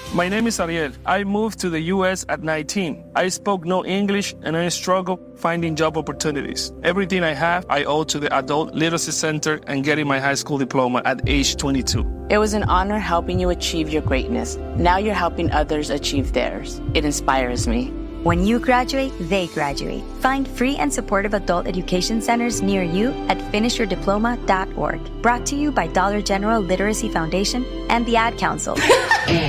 My name is Ariel. I moved to the U.S. at 19. I spoke no English and I struggled finding job opportunities. Everything I have, I owe to the Adult Literacy Center and getting my high school diploma at age 22. It was an honor helping you achieve your greatness. Now you're helping others achieve theirs. It inspires me. When you graduate, they graduate. Find free and supportive adult education centers near you at finishyourdiploma.org. Brought to you by Dollar General Literacy Foundation and the Ad Council.